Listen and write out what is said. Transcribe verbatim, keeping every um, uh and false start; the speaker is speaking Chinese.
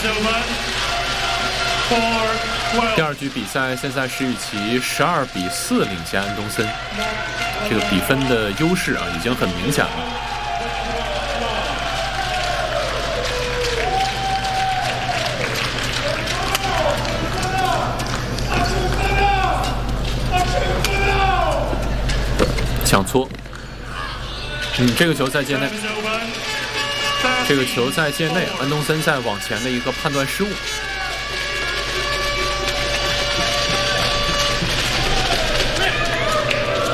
第二局比赛现在是预期十二比四领先安东森，这个比分的优势啊已经很明显了。抢搓，嗯，这个球在界内，这个球在界内，安东森在往前的一个判断失误。